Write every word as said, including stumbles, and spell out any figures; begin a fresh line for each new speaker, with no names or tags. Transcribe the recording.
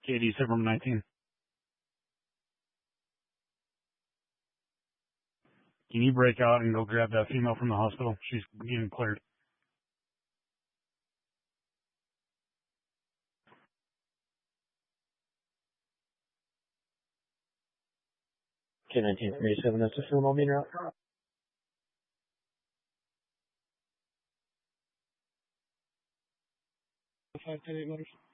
K D seven nineteen. Can you break out and go grab that female from the hospital? She's getting cleared.
K nineteen thirty-seven, that's a female being route.
five ten eight motors.